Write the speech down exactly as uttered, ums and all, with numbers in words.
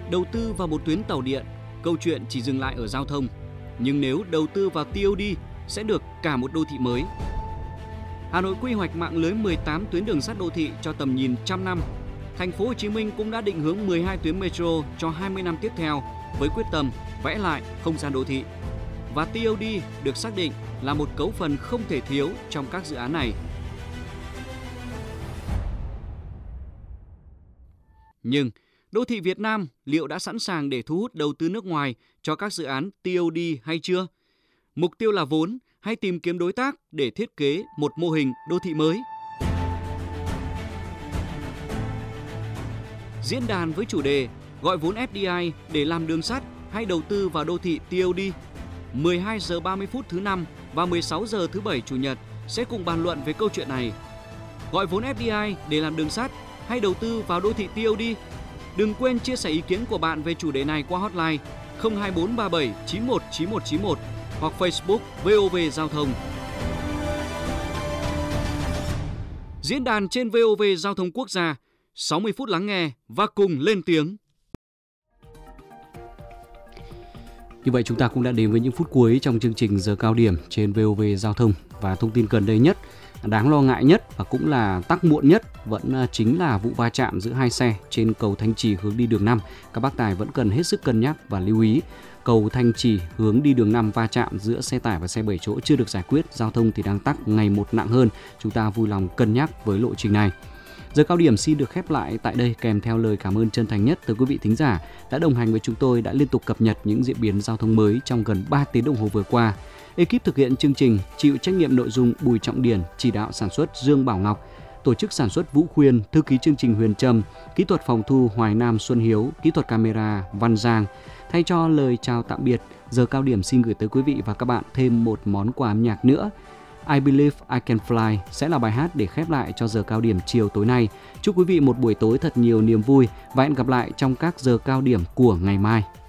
Đầu tư vào một tuyến tàu điện, câu chuyện chỉ dừng lại ở giao thông. Nhưng nếu đầu tư vào tê ô đê sẽ được cả một đô thị mới. Hà Nội quy hoạch mạng lưới mười tám tuyến đường sắt đô thị cho tầm nhìn trăm năm. Thành phố Hồ Chí Minh cũng đã định hướng mười hai tuyến metro cho hai mươi năm tiếp theo với quyết tâm vẽ lại không gian đô thị. Và tê ô đê được xác định là một cấu phần không thể thiếu trong các dự án này. Nhưng đô thị Việt Nam liệu đã sẵn sàng để thu hút đầu tư nước ngoài cho các dự án tê ô đê hay chưa? Mục tiêu là vốn hay tìm kiếm đối tác để thiết kế một mô hình đô thị mới? Diễn đàn với chủ đề gọi vốn ép đê i để làm đường sắt hay đầu tư vào đô thị tê ô đê. mười hai giờ ba mươi phút thứ năm và mười sáu giờ thứ bảy chủ nhật sẽ cùng bàn luận về câu chuyện này. Gọi vốn ép đê i để làm đường sắt hay đầu tư vào đô thị tê ô đê? Đừng quên chia sẻ ý kiến của bạn về chủ đề này qua hotline không hai bốn ba bảy chín một chín một chín một hoặc Facebook vê o vê Giao thông. Diễn đàn trên vê o vê Giao thông Quốc gia, sáu mươi phút lắng nghe và cùng lên tiếng. Như vậy chúng ta cũng đã đến với những phút cuối trong chương trình Giờ cao điểm trên vê o vê Giao thông, và thông tin gần đây nhất, đáng lo ngại nhất và cũng là tắc muộn nhất vẫn chính là vụ va chạm giữa hai xe trên cầu Thanh Trì hướng đi đường năm. Các bác tài vẫn cần hết sức cân nhắc và lưu ý. Cầu Thanh Trì hướng đi đường năm va chạm giữa xe tải và xe bảy chỗ chưa được giải quyết, giao thông thì đang tắc ngày một nặng hơn. Chúng ta vui lòng cân nhắc với lộ trình này. Giờ cao điểm xin được khép lại tại đây, kèm theo lời cảm ơn chân thành nhất từ quý vị thính giả đã đồng hành với chúng tôi, đã liên tục cập nhật những diễn biến giao thông mới trong gần ba tiếng đồng hồ vừa qua. Ekip thực hiện chương trình chịu trách nhiệm nội dung Bùi Trọng Điển, chỉ đạo sản xuất Dương Bảo Ngọc, tổ chức sản xuất Vũ Khuyên, thư ký chương trình Huyền Trâm, kỹ thuật phòng thu Hoài Nam Xuân Hiếu, kỹ thuật camera Văn Giang. Thay cho lời chào tạm biệt, Giờ cao điểm xin gửi tới quý vị và các bạn thêm một món quà âm nhạc nữa. I Believe I Can Fly sẽ là bài hát để khép lại cho giờ cao điểm chiều tối nay. Chúc quý vị một buổi tối thật nhiều niềm vui và hẹn gặp lại trong các giờ cao điểm của ngày mai.